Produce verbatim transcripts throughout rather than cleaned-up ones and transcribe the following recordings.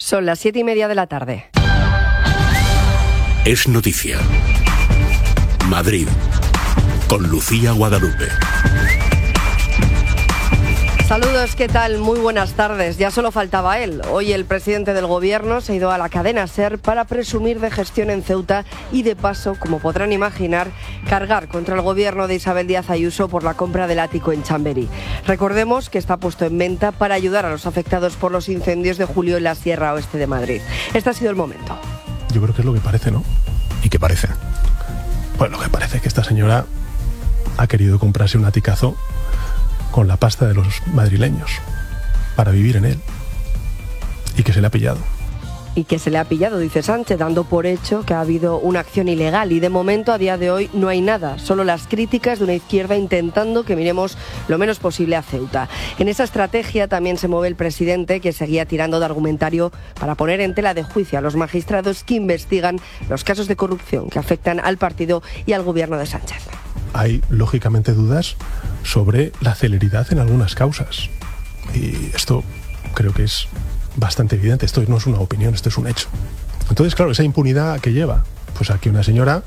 Son las siete y media de la tarde. Es noticia. Madrid, con Lucía Guadalupe. Saludos, ¿qué tal? Muy buenas tardes. Ya solo faltaba él. Hoy el presidente del gobierno se ha ido a la cadena SER para presumir de gestión en Ceuta y de paso, como podrán imaginar, cargar contra el gobierno de Isabel Díaz Ayuso por la compra del ático en Chamberí. Recordemos que está puesto en venta para ayudar a los afectados por los incendios de julio en la Sierra Oeste de Madrid. Este ha sido el momento. Yo creo que es lo que parece, ¿no? ¿Y qué parece? Pues lo que parece es que esta señora ha querido comprarse un aticazo con la pasta de los madrileños para vivir en él, y que se le ha pillado. Y que se le ha pillado, dice Sánchez, dando por hecho que ha habido una acción ilegal, y de momento, a día de hoy, no hay nada, solo las críticas de una izquierda intentando que miremos lo menos posible a Ceuta. En esa estrategia también se mueve el presidente, que seguía tirando de argumentario para poner en tela de juicio a los magistrados que investigan los casos de corrupción que afectan al partido y al gobierno de Sánchez. Hay, lógicamente, dudas sobre la celeridad en algunas causas. Y esto creo que es bastante evidente. Esto no es una opinión, esto es un hecho. Entonces, claro, esa impunidad que lleva pues a que una señora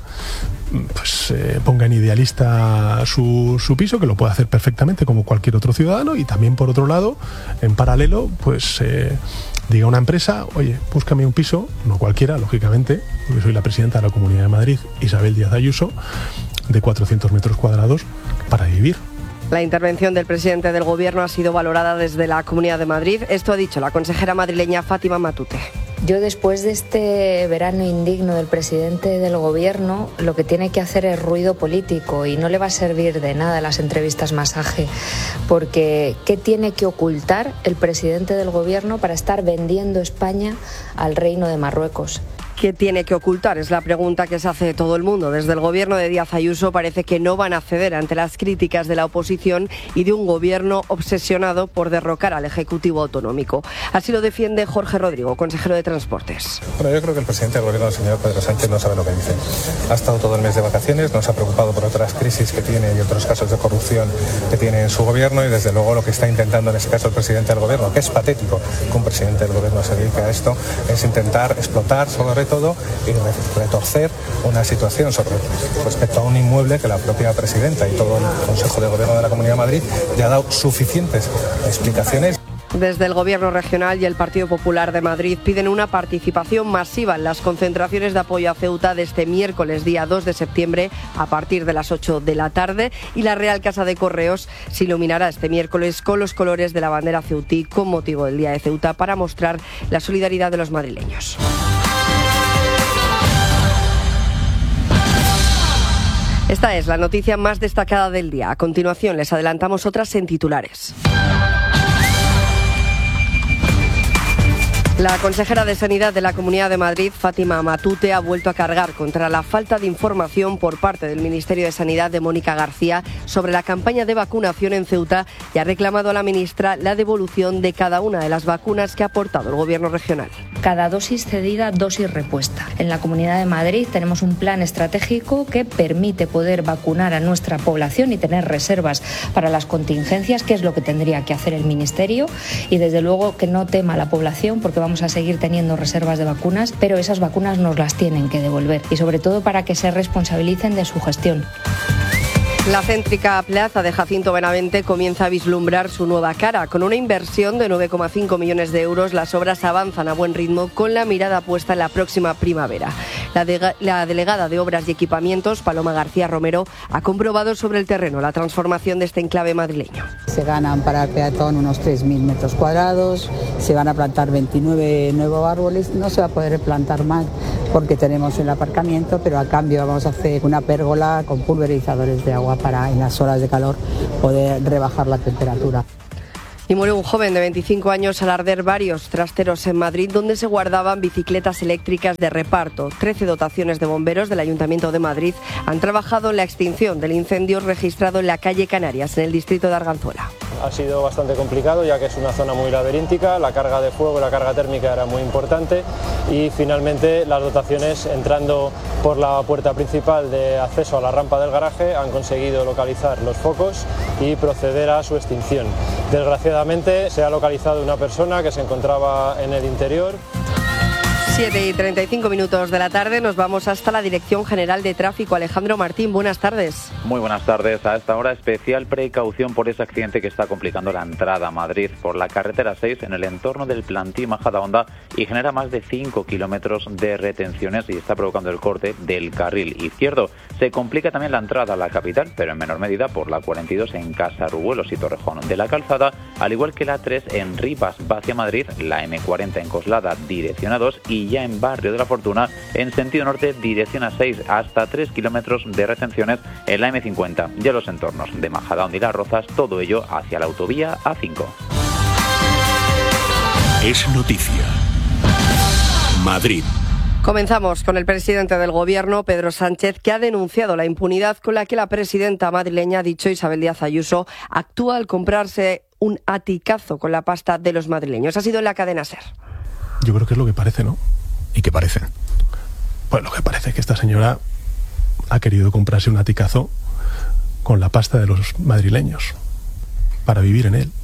pues eh, ponga en idealista su, su piso, que lo puede hacer perfectamente como cualquier otro ciudadano, y también, por otro lado, en paralelo, pues eh, diga a una empresa: oye, búscame un piso, no cualquiera, lógicamente, porque soy la presidenta de la Comunidad de Madrid, Isabel Díaz Ayuso, de cuatrocientos metros cuadrados para vivir. La intervención del presidente del gobierno ha sido valorada desde la Comunidad de Madrid. Esto ha dicho la consejera madrileña Fátima Matute. Yo, después de este verano indigno del presidente del gobierno, lo que tiene que hacer es ruido político, y no le va a servir de nada las entrevistas masaje, porque ¿qué tiene que ocultar el presidente del gobierno para estar vendiendo España al Reino de Marruecos? ¿Qué tiene que ocultar? Es la pregunta que se hace todo el mundo. Desde el gobierno de Díaz Ayuso parece que no van a ceder ante las críticas de la oposición y de un gobierno obsesionado por derrocar al Ejecutivo autonómico. Así lo defiende Jorge Rodrigo, consejero de Transportes. Bueno, yo creo que el presidente del gobierno, el señor Pedro Sánchez, no sabe lo que dice. Ha estado todo el mes de vacaciones, no se ha preocupado por otras crisis que tiene y otros casos de corrupción que tiene en su gobierno, y desde luego lo que está intentando en este caso el presidente del gobierno, que es patético que un presidente del gobierno se dedique a esto, es intentar explotar sobre todo y retorcer una situación sobre respecto a un inmueble que la propia presidenta y todo el Consejo de Gobierno de la Comunidad de Madrid ya ha dado suficientes explicaciones. Desde el Gobierno regional y el Partido Popular de Madrid piden una participación masiva en las concentraciones de apoyo a Ceuta de este miércoles, día dos de septiembre, a partir de las ocho de la tarde, y la Real Casa de Correos se iluminará este miércoles con los colores de la bandera ceutí con motivo del Día de Ceuta, para mostrar la solidaridad de los madrileños. Esta es la noticia más destacada del día. A continuación les adelantamos otras en titulares. La consejera de Sanidad de la Comunidad de Madrid, Fátima Matute, ha vuelto a cargar contra la falta de información por parte del Ministerio de Sanidad de Mónica García sobre la campaña de vacunación en Ceuta, y ha reclamado a la ministra la devolución de cada una de las vacunas que ha aportado el Gobierno regional. Cada dosis cedida, dosis repuesta. En la Comunidad de Madrid tenemos un plan estratégico que permite poder vacunar a nuestra población y tener reservas para las contingencias, que es lo que tendría que hacer el Ministerio, y desde luego que no tema la población, porque vamos a seguir teniendo reservas de vacunas, pero esas vacunas nos las tienen que devolver, y sobre todo para que se responsabilicen de su gestión. La céntrica plaza de Jacinto Benavente comienza a vislumbrar su nueva cara. Con una inversión de nueve coma cinco millones de euros, las obras avanzan a buen ritmo, con la mirada puesta en la próxima primavera. La, de, la delegada de Obras y Equipamientos, Paloma García Romero, ha comprobado sobre el terreno la transformación de este enclave madrileño. Se ganan para el peatón unos tres mil metros cuadrados, se van a plantar veintinueve nuevos árboles, no se va a poder plantar más porque tenemos el aparcamiento, pero a cambio vamos a hacer una pérgola con pulverizadores de agua para en las horas de calor poder rebajar la temperatura. Y muere un joven de veinticinco años al arder varios trasteros en Madrid, donde se guardaban bicicletas eléctricas de reparto. Trece dotaciones de bomberos del Ayuntamiento de Madrid han trabajado en la extinción del incendio registrado en la calle Canarias, en el distrito de Arganzuela. Ha sido bastante complicado, ya que es una zona muy laberíntica, la carga de fuego y la carga térmica era muy importante, y finalmente las dotaciones, entrando por la puerta principal de acceso a la rampa del garaje, han conseguido localizar los focos y proceder a su extinción. Desgraciadamente se ha localizado una persona que se encontraba en el interior. siete y treinta y cinco minutos de la tarde, nos vamos hasta la Dirección General de Tráfico. Alejandro Martín, buenas tardes. Muy buenas tardes. A esta hora, especial precaución por ese accidente que está complicando la entrada a Madrid por la carretera seis en el entorno del Plantí Majadahonda y genera más de cinco kilómetros de retenciones y está provocando el corte del carril izquierdo. Se complica también la entrada a la capital, pero en menor medida por la cuarenta y dos en Casarrubuelos y Torrejón de la Calzada, al igual que la tres en Rivas va hacia Madrid, la eme cuarenta en Coslada dirección a dos y ya en Barrio de la Fortuna en sentido norte dirección a seis, hasta tres kilómetros de retenciones en la eme cincuenta y en los entornos de Majadahonda y Las Rozas, todo ello hacia la autovía A cinco. Es noticia. Madrid. Comenzamos con el presidente del Gobierno, Pedro Sánchez, que ha denunciado la impunidad con la que la presidenta madrileña, ha dicho Isabel Díaz Ayuso, actúa al comprarse un aticazo con la pasta de los madrileños. Ha sido en la cadena SER. Yo creo que es lo que parece, ¿no? ¿Y qué parece? Pues lo que parece es que esta señora ha querido comprarse un aticazo con la pasta de los madrileños para vivir en él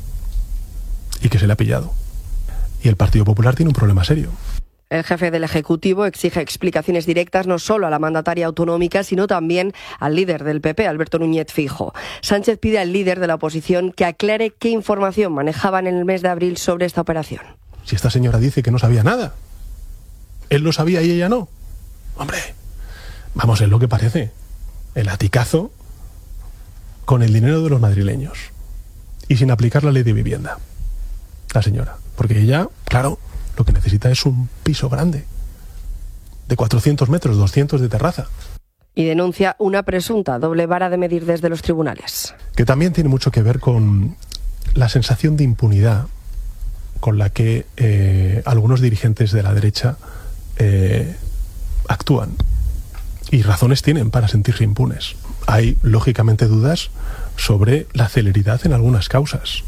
y que se le ha pillado. Y el Partido Popular tiene un problema serio. El jefe del Ejecutivo exige explicaciones directas no solo a la mandataria autonómica, sino también al líder del P P, Alberto Núñez Feijóo. Sánchez pide al líder de la oposición que aclare qué información manejaban en el mes de abril sobre esta operación. Si esta señora dice que no sabía nada, él lo sabía y ella no. Hombre, vamos, es lo que parece. El aticazo con el dinero de los madrileños y sin aplicar la ley de vivienda. La señora. Porque ella, claro, lo que necesita es un piso grande, de cuatrocientos metros, doscientos de terraza. Y denuncia una presunta doble vara de medir desde los tribunales. Que también tiene mucho que ver con la sensación de impunidad con la que eh, algunos dirigentes de la derecha eh, actúan. Y razones tienen para sentirse impunes. Hay, lógicamente, dudas sobre la celeridad en algunas causas.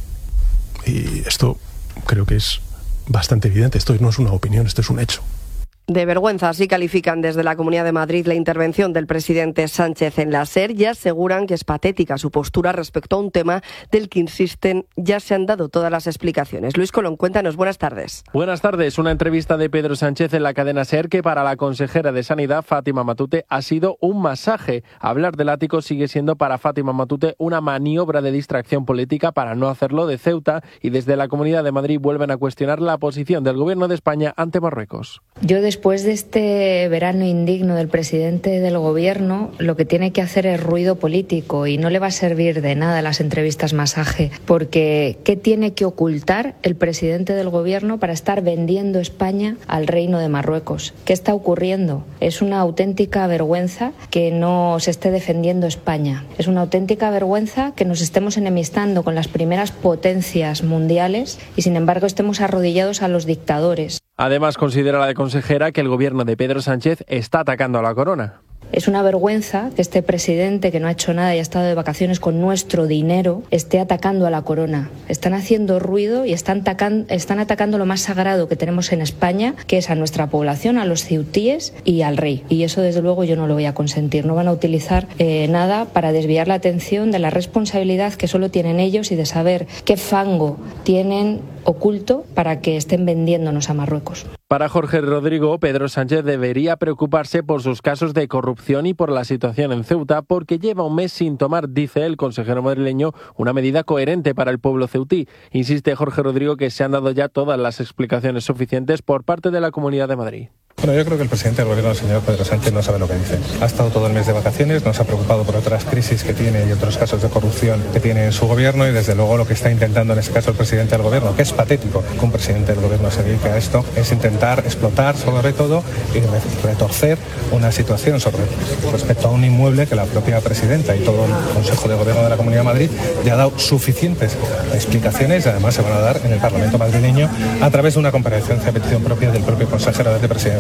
Y esto creo que es bastante evidente. Esto no es una opinión, esto es un hecho. De vergüenza, así califican desde la Comunidad de Madrid la intervención del presidente Sánchez en la SER y aseguran que es patética su postura respecto a un tema del que insisten ya se han dado todas las explicaciones. Luis Colón, cuéntanos, buenas tardes. Buenas tardes. Una entrevista de Pedro Sánchez en la cadena SER que para la consejera de Sanidad, Fátima Matute, ha sido un masaje. Hablar del ático sigue siendo para Fátima Matute una maniobra de distracción política para no hacerlo de Ceuta, y desde la Comunidad de Madrid vuelven a cuestionar la posición del Gobierno de España ante Marruecos. Yo Después de este verano indigno del presidente del Gobierno, lo que tiene que hacer es ruido político y no le va a servir de nada las entrevistas masaje, porque ¿qué tiene que ocultar el presidente del Gobierno para estar vendiendo España al Reino de Marruecos? ¿Qué está ocurriendo? Es una auténtica vergüenza que no se esté defendiendo España. Es una auténtica vergüenza que nos estemos enemistando con las primeras potencias mundiales y, sin embargo, estemos arrodillados a los dictadores. Además, considera la consejera que el gobierno de Pedro Sánchez está atacando a la corona. Es una vergüenza que este presidente, que no ha hecho nada y ha estado de vacaciones con nuestro dinero, esté atacando a la corona. Están haciendo ruido y están, atacan, están atacando lo más sagrado que tenemos en España, que es a nuestra población, a los ceutíes y al rey. Y eso, desde luego, yo no lo voy a consentir. No van a utilizar eh, nada para desviar la atención de la responsabilidad que solo tienen ellos y de saber qué fango tienen oculto para que estén vendiéndonos a Marruecos. Para Jorge Rodrigo, Pedro Sánchez debería preocuparse por sus casos de corrupción y por la situación en Ceuta, porque lleva un mes sin tomar, dice el consejero madrileño, una medida coherente para el pueblo ceutí. Insiste Jorge Rodrigo que se han dado ya todas las explicaciones suficientes por parte de la Comunidad de Madrid. Bueno, yo creo que el presidente del Gobierno, el señor Pedro Sánchez, no sabe lo que dice. Ha estado todo el mes de vacaciones, no se ha preocupado por otras crisis que tiene y otros casos de corrupción que tiene en su gobierno, y desde luego lo que está intentando en este caso el presidente del Gobierno, que es patético que un presidente del Gobierno se dedique a esto, es intentar explotar sobre todo y retorcer una situación sobre respecto a un inmueble que la propia presidenta y todo el Consejo de Gobierno de la Comunidad de Madrid ya ha dado suficientes explicaciones, y además se van a dar en el Parlamento madrileño a través de una comparecencia a petición propia del propio consejero de Presidencia.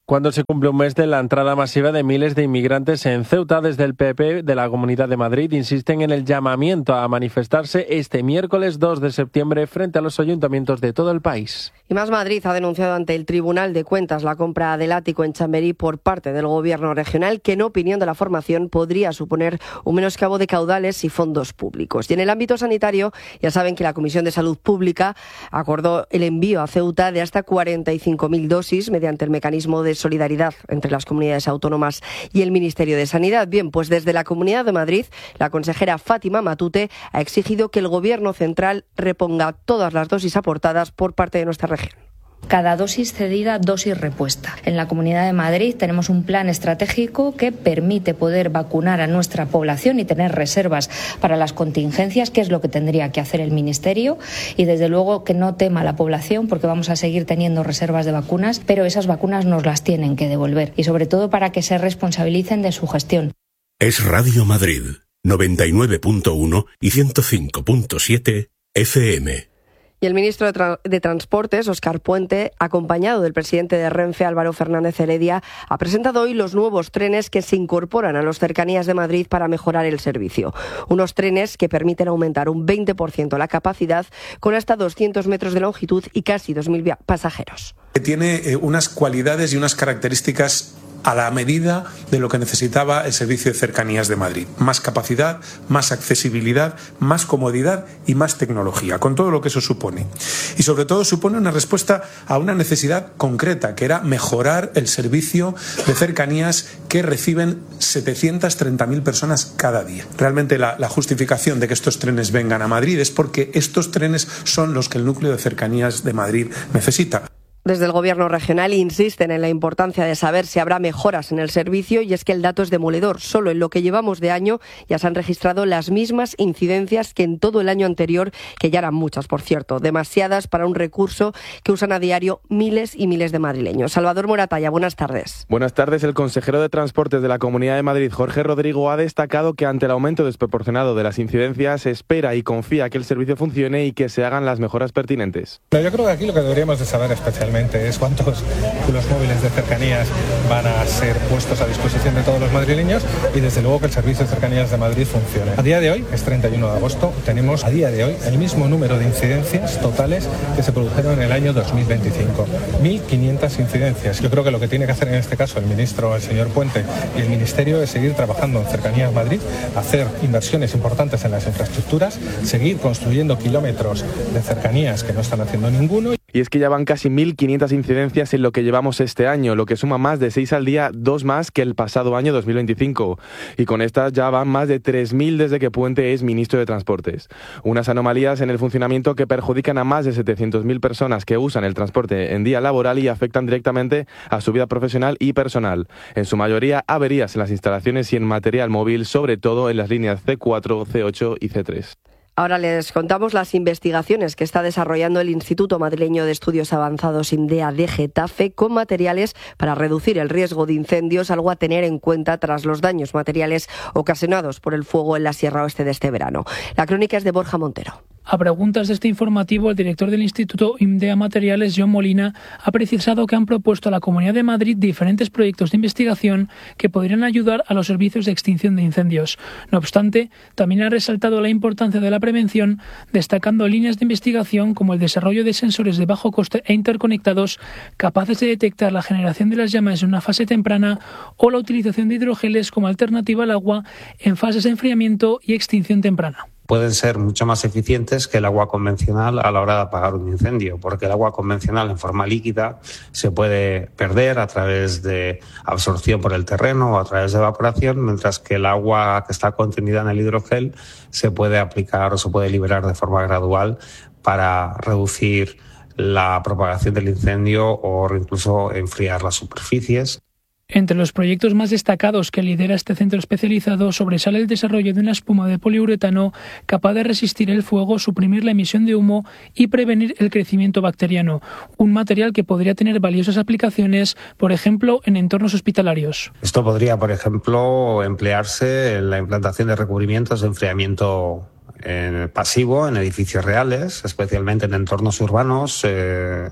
Cuando se cumple un mes de la entrada masiva de miles de inmigrantes en Ceuta, desde el P P de la Comunidad de Madrid insisten en el llamamiento a manifestarse este miércoles dos de septiembre frente a los ayuntamientos de todo el país. Y Más Madrid ha denunciado ante el Tribunal de Cuentas la compra del ático en Chamberí por parte del Gobierno regional, que en opinión de la formación podría suponer un menoscabo de caudales y fondos públicos. Y en el ámbito sanitario, ya saben que la Comisión de Salud Pública acordó el envío a Ceuta de hasta cuarenta y cinco mil dosis mediante el mecanismo de solidaridad entre las comunidades autónomas y el Ministerio de Sanidad. Bien, pues desde la Comunidad de Madrid, la consejera Fátima Matute ha exigido que el Gobierno central reponga todas las dosis aportadas por parte de nuestra región. Cada dosis cedida, dosis repuesta. En la Comunidad de Madrid tenemos un plan estratégico que permite poder vacunar a nuestra población y tener reservas para las contingencias, que es lo que tendría que hacer el Ministerio, y desde luego que no tema la población, porque vamos a seguir teniendo reservas de vacunas, pero esas vacunas nos las tienen que devolver, y sobre todo para que se responsabilicen de su gestión. Es Radio Madrid, noventa y nueve punto uno y ciento cinco punto siete F M. Y el ministro de, Tra- de Transportes, Óscar Puente, acompañado del presidente de Renfe, Álvaro Fernández Heredia, ha presentado hoy los nuevos trenes que se incorporan a las cercanías de Madrid para mejorar el servicio. Unos trenes que permiten aumentar un veinte por ciento la capacidad, con hasta doscientos metros de longitud y casi dos mil pasajeros. Tiene eh, unas cualidades y unas características a la medida de lo que necesitaba el Servicio de Cercanías de Madrid. Más capacidad, más accesibilidad, más comodidad y más tecnología, con todo lo que eso supone. Y sobre todo supone una respuesta a una necesidad concreta, que era mejorar el servicio de cercanías que reciben setecientas treinta mil personas cada día. Realmente la, la justificación de que estos trenes vengan a Madrid es porque estos trenes son los que el núcleo de cercanías de Madrid necesita. Desde el Gobierno regional insisten en la importancia de saber si habrá mejoras en el servicio, y es que el dato es demoledor. Solo en lo que llevamos de año ya se han registrado las mismas incidencias que en todo el año anterior, que ya eran muchas, por cierto, demasiadas para un recurso que usan a diario miles y miles de madrileños. Salvador Moratalla, buenas tardes. Buenas tardes. El consejero de Transportes de la Comunidad de Madrid, Jorge Rodrigo, ha destacado que ante el aumento desproporcionado de las incidencias se espera y confía que el servicio funcione y que se hagan las mejoras pertinentes. Pero yo creo que aquí lo que deberíamos de saber especialmente es cuántos vehículos móviles de cercanías van a ser puestos a disposición de todos los madrileños, y desde luego que el servicio de cercanías de Madrid funcione. A día de hoy, es treinta y uno de agosto, tenemos a día de hoy el mismo número de incidencias totales que se produjeron en el año dos mil veinticinco. mil quinientas incidencias. Yo creo que lo que tiene que hacer en este caso el ministro, el señor Puente, y el Ministerio es seguir trabajando en Cercanías Madrid, hacer inversiones importantes en las infraestructuras, seguir construyendo kilómetros de cercanías que no están haciendo ninguno. Y es que ya van casi mil quinientas incidencias en lo que llevamos este año, lo que suma más de seis al día, dos más que el pasado año dos mil veinticinco. Y con estas ya van más de tres mil desde que Puente es ministro de Transportes. Unas anomalías en el funcionamiento que perjudican a más de setecientas mil personas que usan el transporte en día laboral y afectan directamente a su vida profesional y personal. En su mayoría, averías en las instalaciones y en material móvil, sobre todo en las líneas C cuatro, C ocho y C tres. Ahora les contamos las investigaciones que está desarrollando el Instituto Madrileño de Estudios Avanzados IMDEA de Getafe con materiales para reducir el riesgo de incendios, algo a tener en cuenta tras los daños materiales ocasionados por el fuego en la Sierra Oeste de este verano. La crónica es de Borja Montero. A preguntas de este informativo, el director del Instituto IMDEA Materiales, John Molina, ha precisado que han propuesto a la Comunidad de Madrid diferentes proyectos de investigación que podrían ayudar a los servicios de extinción de incendios. No obstante, también ha resaltado la importancia de la prevención, destacando líneas de investigación como el desarrollo de sensores de bajo coste e interconectados, capaces de detectar la generación de las llamas en una fase temprana, o la utilización de hidrogeles como alternativa al agua en fases de enfriamiento y extinción temprana. Pueden ser mucho más eficientes que el agua convencional a la hora de apagar un incendio, porque el agua convencional en forma líquida se puede perder a través de absorción por el terreno o a través de evaporación, mientras que el agua que está contenida en el hidrogel se puede aplicar o se puede liberar de forma gradual para reducir la propagación del incendio o incluso enfriar las superficies. Entre los proyectos más destacados que lidera este centro especializado sobresale el desarrollo de una espuma de poliuretano capaz de resistir el fuego, suprimir la emisión de humo y prevenir el crecimiento bacteriano, un material que podría tener valiosas aplicaciones, por ejemplo, en entornos hospitalarios. Esto podría, por ejemplo, emplearse en la implantación de recubrimientos de enfriamiento eh, pasivo en edificios reales, especialmente en entornos urbanos, eh,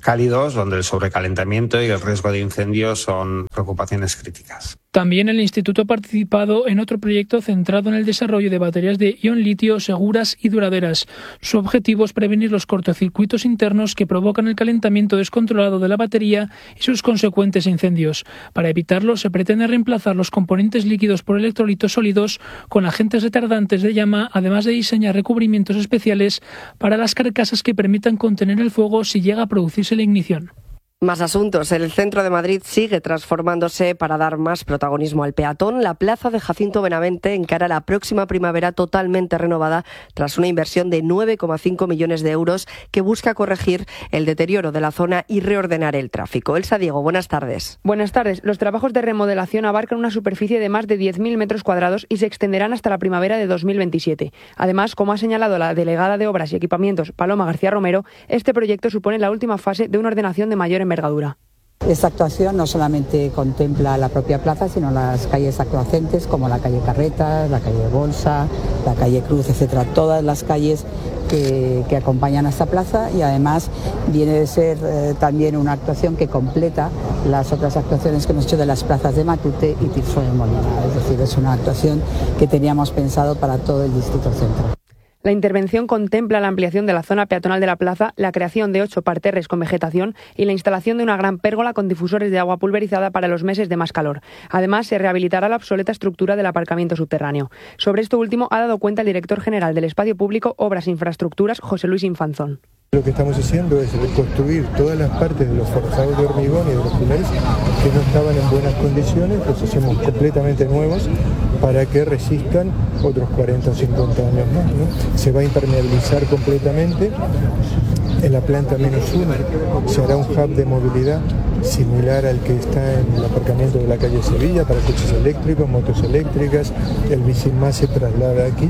cálidos, donde el sobrecalentamiento y el riesgo de incendio son preocupaciones críticas. También el Instituto ha participado en otro proyecto centrado en el desarrollo de baterías de ion litio seguras y duraderas. Su objetivo es prevenir los cortocircuitos internos que provocan el calentamiento descontrolado de la batería y sus consecuentes incendios. Para evitarlo, se pretende reemplazar los componentes líquidos por electrolitos sólidos con agentes retardantes de llama, además de diseñar recubrimientos especiales para las carcasas que permitan contener el fuego si llega a producirse la ignición. Más asuntos. El centro de Madrid sigue transformándose para dar más protagonismo al peatón. La plaza de Jacinto Benavente encara la próxima primavera totalmente renovada tras una inversión de nueve coma cinco millones de euros que busca corregir el deterioro de la zona y reordenar el tráfico. Elsa Diego, buenas tardes. Buenas tardes. Los trabajos de remodelación abarcan una superficie de más de diez mil metros cuadrados y se extenderán hasta la primavera de dos mil veintisiete. Además, como ha señalado la delegada de Obras y Equipamientos, Paloma García Romero, este proyecto supone la última fase de una ordenación de mayor envergadura. Esta actuación no solamente contempla la propia plaza, sino las calles adyacentes como la calle Carretas, la calle Bolsa, la calle Cruz, etcétera. Todas las calles que, que acompañan a esta plaza, y además viene de ser eh, también una actuación que completa las otras actuaciones que hemos hecho de las plazas de Matute y Tirso de Molina. Es decir, es una actuación que teníamos pensado para todo el distrito central. La intervención contempla la ampliación de la zona peatonal de la plaza, la creación de ocho parterres con vegetación y la instalación de una gran pérgola con difusores de agua pulverizada para los meses de más calor. Además, se rehabilitará la obsoleta estructura del aparcamiento subterráneo. Sobre esto último ha dado cuenta el director general del Espacio Público, Obras e Infraestructuras, José Luis Infanzón. Lo que estamos haciendo es reconstruir todas las partes de los forzados de hormigón y de los pilares que no estaban en buenas condiciones, los hacemos completamente nuevos para que resistan otros cuarenta o cincuenta años más, ¿no? Se va a impermeabilizar completamente. En la planta menos uno se hará un hub de movilidad similar al que está en el aparcamiento de la calle Sevilla para coches eléctricos, motos eléctricas. El Bicimás se traslada aquí.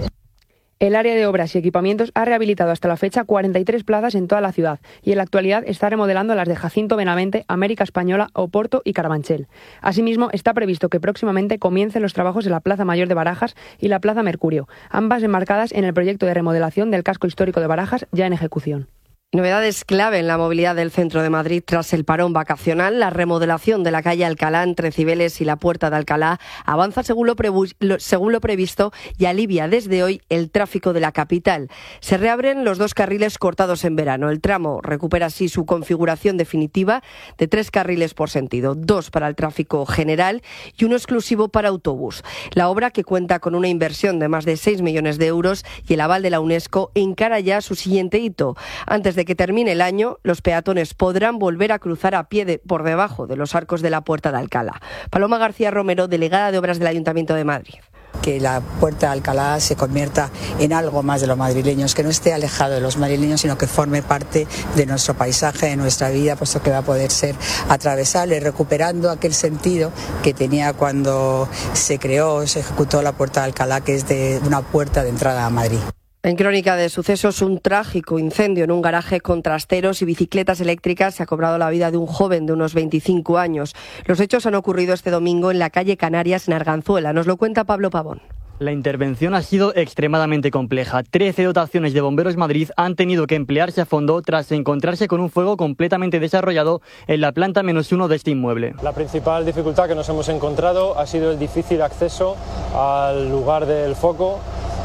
El área de obras y equipamientos ha rehabilitado hasta la fecha cuarenta y tres plazas en toda la ciudad y en la actualidad está remodelando las de Jacinto Benavente, América Española, Oporto y Carabanchel. Asimismo, está previsto que próximamente comiencen los trabajos en la Plaza Mayor de Barajas y la Plaza Mercurio, ambas enmarcadas en el proyecto de remodelación del casco histórico de Barajas ya en ejecución. Novedades clave en la movilidad del centro de Madrid tras el parón vacacional. La remodelación de la calle Alcalá entre Cibeles y la Puerta de Alcalá avanza según lo, prebu- lo, según lo previsto y alivia desde hoy el tráfico de la capital. Se reabren los dos carriles cortados en verano. El tramo recupera así su configuración definitiva de tres carriles por sentido, dos para el tráfico general y uno exclusivo para autobús. La obra, que cuenta con una inversión de más de seis millones de euros y el aval de la UNESCO, encara ya su siguiente hito. Antes de que termine el año, los peatones podrán volver a cruzar a pie de, por debajo de los arcos de la Puerta de Alcalá. Paloma García Romero, delegada de Obras del Ayuntamiento de Madrid. Que la Puerta de Alcalá se convierta en algo más de los madrileños, que no esté alejado de los madrileños, sino que forme parte de nuestro paisaje, de nuestra vida, puesto que va a poder ser atravesable, recuperando aquel sentido que tenía cuando se creó, se ejecutó la Puerta de Alcalá, que es de una puerta de entrada a Madrid. En crónica de sucesos, un trágico incendio en un garaje con trasteros y bicicletas eléctricas se ha cobrado la vida de un joven de unos veinticinco años. Los hechos han ocurrido este domingo en la calle Canarias, en Arganzuela. Nos lo cuenta Pablo Pavón. La intervención ha sido extremadamente compleja. Trece dotaciones de Bomberos Madrid han tenido que emplearse a fondo tras encontrarse con un fuego completamente desarrollado en la planta menos uno de este inmueble. La principal dificultad que nos hemos encontrado ha sido el difícil acceso al lugar del foco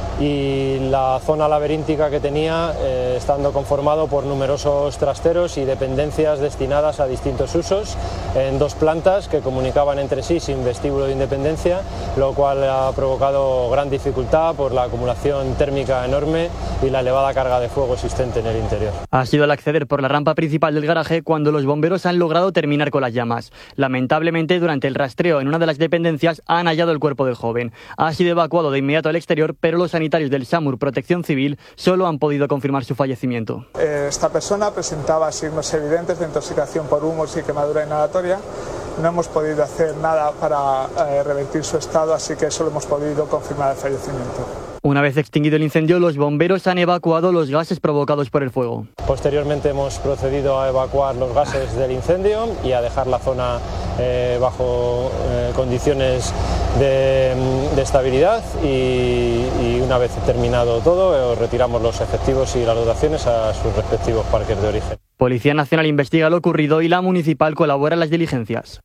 y la zona laberíntica que tenía, eh, estando conformado por numerosos trasteros y dependencias destinadas a distintos usos en dos plantas que comunicaban entre sí sin vestíbulo de independencia, lo cual ha provocado gran dificultad por la acumulación térmica enorme y la elevada carga de fuego existente en el interior. Ha sido al acceder por la rampa principal del garaje cuando los bomberos han logrado terminar con las llamas. Lamentablemente, durante el rastreo en una de las dependencias han hallado el cuerpo del joven. Ha sido evacuado de inmediato al exterior, pero los sanitarios del SAMUR Protección Civil solo han podido confirmar su fallecimiento. Esta persona presentaba signos evidentes de intoxicación por humos y quemadura inhalatoria. No hemos podido hacer nada para eh, revertir su estado, así que solo hemos podido confirmar el fallecimiento. Una vez extinguido el incendio, los bomberos han evacuado los gases provocados por el fuego. Posteriormente hemos procedido a evacuar los gases del incendio y a dejar la zona eh, bajo eh, condiciones de, de estabilidad y, y una vez terminado todo, eh, retiramos los efectivos y las dotaciones a sus respectivos parques de origen. Policía Nacional investiga lo ocurrido y la municipal colabora en las diligencias.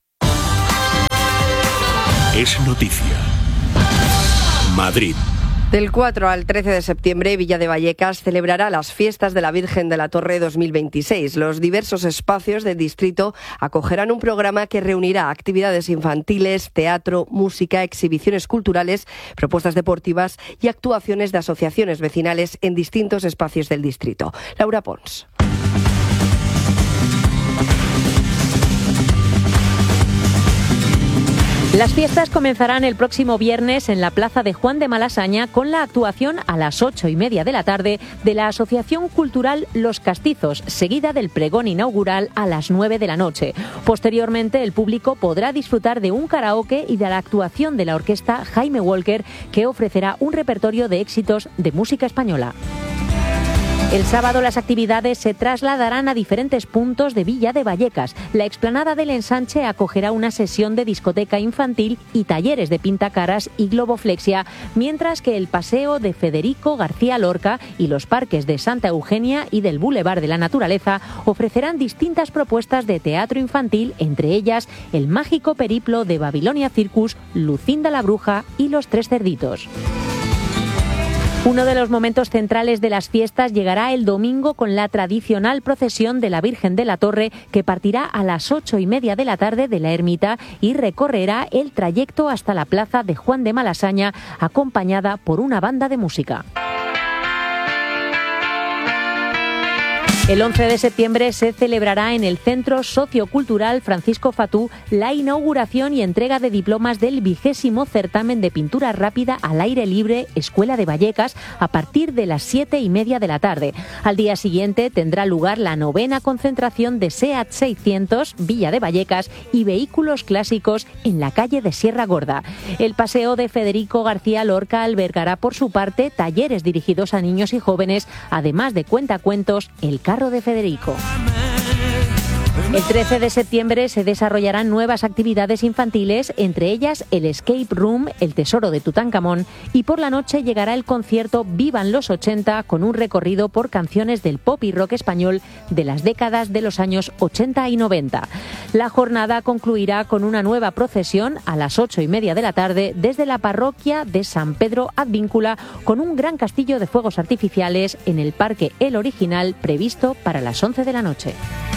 Es noticia. Madrid. Del cuatro al trece de septiembre, Villa de Vallecas celebrará las fiestas de la Virgen de la Torre dos mil veintiséis. Los diversos espacios del distrito acogerán un programa que reunirá actividades infantiles, teatro, música, exhibiciones culturales, propuestas deportivas y actuaciones de asociaciones vecinales en distintos espacios del distrito. Laura Pons. Las fiestas comenzarán el próximo viernes en la plaza de Juan de Malasaña con la actuación a las ocho y media de la tarde de la Asociación Cultural Los Castizos, seguida del pregón inaugural a las nueve de la noche. Posteriormente, el público podrá disfrutar de un karaoke y de la actuación de la orquesta Jaime Walker, que ofrecerá un repertorio de éxitos de música española. El sábado las actividades se trasladarán a diferentes puntos de Villa de Vallecas. La explanada del Ensanche acogerá una sesión de discoteca infantil y talleres de pintacaras y globoflexia, mientras que el paseo de Federico García Lorca y los parques de Santa Eugenia y del Boulevard de la Naturaleza ofrecerán distintas propuestas de teatro infantil, entre ellas el mágico periplo de Babilonia Circus, Lucinda la Bruja y Los Tres Cerditos. Uno de los momentos centrales de las fiestas llegará el domingo con la tradicional procesión de la Virgen de la Torre, que partirá a las ocho y media de la tarde de la ermita y recorrerá el trayecto hasta la plaza de Juan de Malasaña, acompañada por una banda de música. El once de septiembre se celebrará en el Centro Sociocultural Francisco Fatú la inauguración y entrega de diplomas del vigésimo certamen de pintura rápida al aire libre Escuela de Vallecas a partir de las siete y media de la tarde. Al día siguiente tendrá lugar la novena concentración de SEAT seiscientos Villa de Vallecas y vehículos clásicos en la calle de Sierra Gorda. El paseo de Federico García Lorca albergará por su parte talleres dirigidos a niños y jóvenes, además de cuentacuentos, el carro de Federico. El trece de septiembre se desarrollarán nuevas actividades infantiles, entre ellas el Escape Room, el tesoro de Tutankamón, y por la noche llegará el concierto Vivan los ochenta, con un recorrido por canciones del pop y rock español de las décadas de los años ochenta y noventa. La jornada concluirá con una nueva procesión a las ocho y media de la tarde desde la parroquia de San Pedro Advíncula, con un gran castillo de fuegos artificiales en el Parque El Original previsto para las once de la noche.